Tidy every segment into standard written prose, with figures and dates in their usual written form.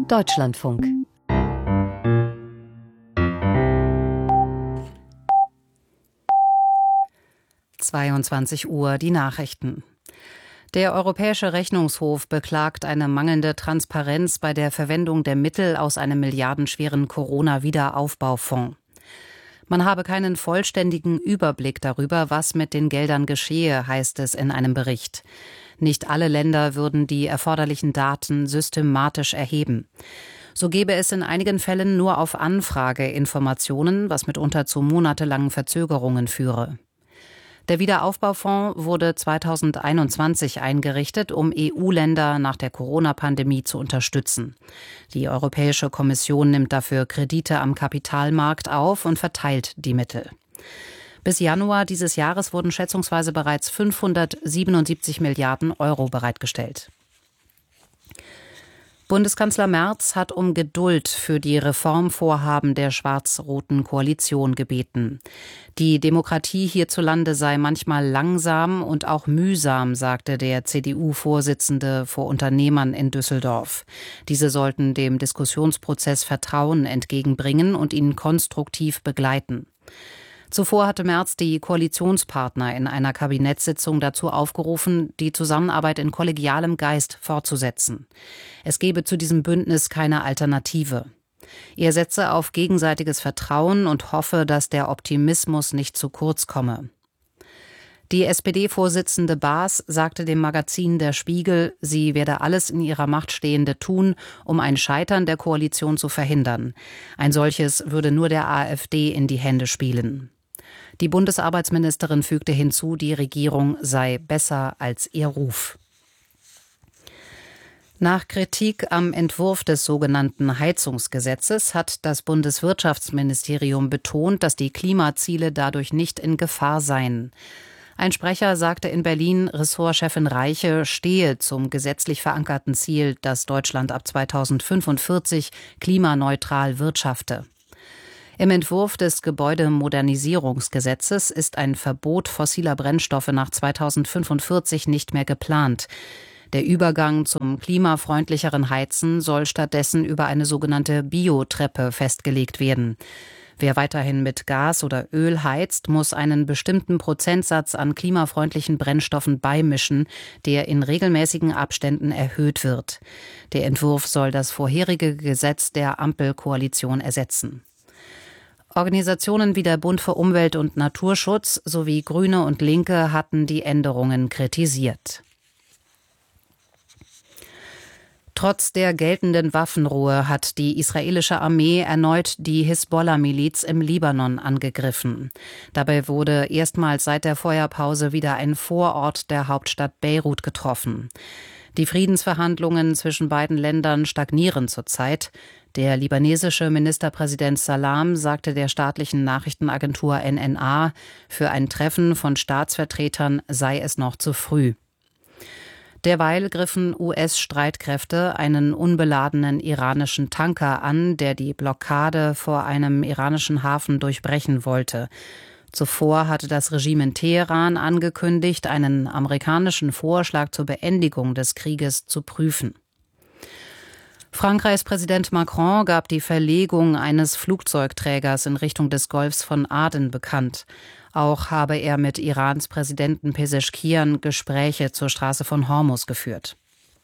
Deutschlandfunk. (22 Uhr) die Nachrichten. Der Europäische Rechnungshof beklagt eine mangelnde Transparenz bei der Verwendung der Mittel aus einem milliardenschweren Corona-Wiederaufbaufonds. Man habe keinen vollständigen Überblick darüber, was mit den Geldern geschehe, heißt es in einem Bericht. Nicht alle Länder würden die erforderlichen Daten systematisch erheben. So gebe es in einigen Fällen nur auf Anfrage Informationen, was mitunter zu monatelangen Verzögerungen führe. Der Wiederaufbaufonds wurde 2021 eingerichtet, um EU-Länder nach der Corona-Pandemie zu unterstützen. Die Europäische Kommission nimmt dafür Kredite am Kapitalmarkt auf und verteilt die Mittel. Bis Januar dieses Jahres wurden schätzungsweise bereits 577 Milliarden Euro bereitgestellt. Bundeskanzler Merz hat um Geduld für die Reformvorhaben der schwarz-roten Koalition gebeten. Die Demokratie hierzulande sei manchmal langsam und auch mühsam, sagte der CDU-Vorsitzende vor Unternehmern in Düsseldorf. Diese sollten dem Diskussionsprozess Vertrauen entgegenbringen und ihn konstruktiv begleiten. Zuvor hatte Merz die Koalitionspartner in einer Kabinettssitzung dazu aufgerufen, die Zusammenarbeit in kollegialem Geist fortzusetzen. Es gebe zu diesem Bündnis keine Alternative. Er setze auf gegenseitiges Vertrauen und hoffe, dass der Optimismus nicht zu kurz komme. Die SPD-Vorsitzende Baas sagte dem Magazin Der Spiegel, sie werde alles in ihrer Macht Stehende tun, um ein Scheitern der Koalition zu verhindern. Ein solches würde nur der AfD in die Hände spielen. Die Bundesarbeitsministerin fügte hinzu, die Regierung sei besser als ihr Ruf. Nach Kritik am Entwurf des sogenannten Heizungsgesetzes hat das Bundeswirtschaftsministerium betont, dass die Klimaziele dadurch nicht in Gefahr seien. Ein Sprecher sagte in Berlin, Ressortchefin Reiche stehe zum gesetzlich verankerten Ziel, dass Deutschland ab 2045 klimaneutral wirtschafte. Im Entwurf des Gebäudemodernisierungsgesetzes ist ein Verbot fossiler Brennstoffe nach 2045 nicht mehr geplant. Der Übergang zum klimafreundlicheren Heizen soll stattdessen über eine sogenannte Biotreppe festgelegt werden. Wer weiterhin mit Gas oder Öl heizt, muss einen bestimmten Prozentsatz an klimafreundlichen Brennstoffen beimischen, der in regelmäßigen Abständen erhöht wird. Der Entwurf soll das vorherige Gesetz der Ampelkoalition ersetzen. Organisationen wie der Bund für Umwelt und Naturschutz sowie Grüne und Linke hatten die Änderungen kritisiert. Trotz der geltenden Waffenruhe hat die israelische Armee erneut die Hisbollah-Miliz im Libanon angegriffen. Dabei wurde erstmals seit der Feuerpause wieder ein Vorort der Hauptstadt Beirut getroffen. Die Friedensverhandlungen zwischen beiden Ländern stagnieren zurzeit. Der libanesische Ministerpräsident Salam sagte der staatlichen Nachrichtenagentur NNA, für ein Treffen von Staatsvertretern sei es noch zu früh. Derweil griffen US-Streitkräfte einen unbeladenen iranischen Tanker an, der die Blockade vor einem iranischen Hafen durchbrechen wollte. Zuvor hatte das Regime in Teheran angekündigt, einen amerikanischen Vorschlag zur Beendigung des Krieges zu prüfen. Frankreichs Präsident Macron gab die Verlegung eines Flugzeugträgers in Richtung des Golfs von Aden bekannt. Auch habe er mit Irans Präsidenten Pezeshkian Gespräche zur Straße von Hormuz geführt.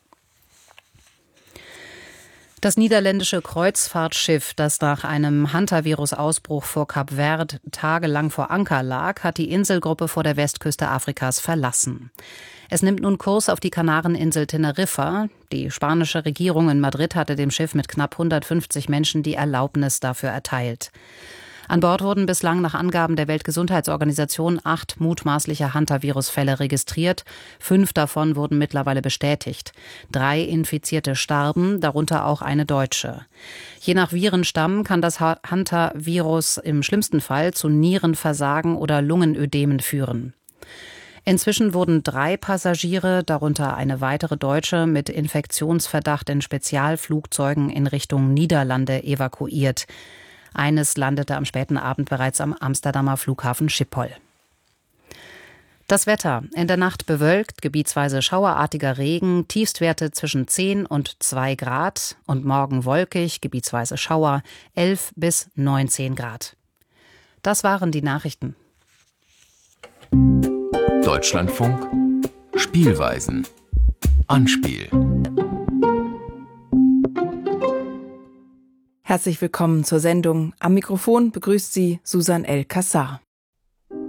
Das niederländische Kreuzfahrtschiff, das nach einem Hantavirus-Ausbruch vor Kap Verde tagelang vor Anker lag, hat die Inselgruppe vor der Westküste Afrikas verlassen. Es nimmt nun Kurs auf die Kanareninsel Teneriffa. Die spanische Regierung in Madrid hatte dem Schiff mit knapp 150 Menschen die Erlaubnis dafür erteilt. An Bord wurden bislang nach Angaben der Weltgesundheitsorganisation 8 mutmaßliche Hantavirus-Fälle registriert. 5 davon wurden mittlerweile bestätigt. 3 Infizierte starben, darunter auch eine Deutsche. Je nach Virenstamm kann das Hantavirus im schlimmsten Fall zu Nierenversagen oder Lungenödemen führen. Inzwischen wurden 3 Passagiere, darunter eine weitere Deutsche, mit Infektionsverdacht in Spezialflugzeugen in Richtung Niederlande evakuiert. Eines landete am späten Abend bereits am Amsterdamer Flughafen Schiphol. Das Wetter: In der Nacht bewölkt, gebietsweise schauerartiger Regen, Tiefstwerte zwischen 10 und 2 Grad und morgen wolkig, gebietsweise Schauer, 11 bis 19 Grad. Das waren die Nachrichten. Deutschlandfunk Spielweisen. Anspiel. Herzlich willkommen zur Sendung. Am Mikrofon begrüßt Sie Susan El-Kassar.